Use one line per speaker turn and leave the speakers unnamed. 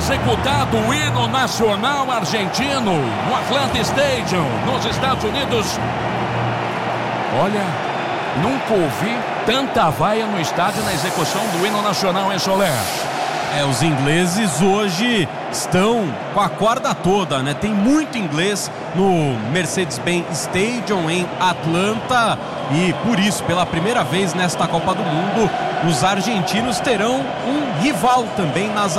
executado o hino nacional argentino no Atlanta Stadium, nos Estados Unidos. Olha, nunca ouvi tanta vaia no estádio na execução do hino nacional, em Soler.
Os ingleses hoje estão com a corda toda, né? Tem muito inglês no Mercedes-Benz Stadium em Atlanta e por isso, pela primeira vez nesta Copa do Mundo, os argentinos terão um rival também nas